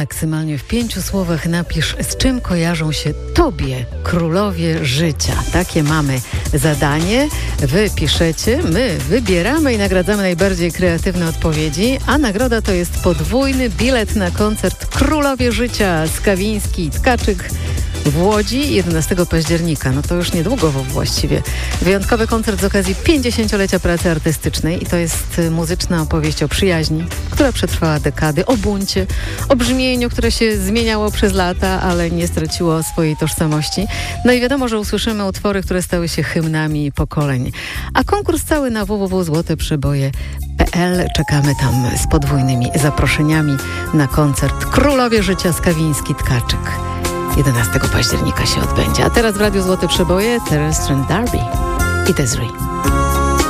maksymalnie w 5 słowach napisz, z czym kojarzą się tobie królowie życia. Takie mamy zadanie. Wy piszecie, my wybieramy i nagradzamy najbardziej kreatywne odpowiedzi, a nagroda to jest podwójny bilet na koncert Królowie Życia Skawiński, Tkaczyk w Łodzi 11 października. No to już niedługo właściwie. Wyjątkowy koncert z okazji 50-lecia pracy artystycznej i to jest muzyczna opowieść o przyjaźni, która przetrwała dekady, o buncie, o brzmieniu, które się zmieniało przez lata, ale nie straciło swojej tożsamości. No i wiadomo, że usłyszymy utwory, które stały się hymnami pokoleń. A konkurs cały na www.złoteprzeboje.pl. Czekamy tam z podwójnymi zaproszeniami na koncert Królowie Życia Skawiński, Tkaczyk. 11 października się odbędzie. A teraz w Radiu Złote Przeboje Terence Trent D'Arby i Desiree.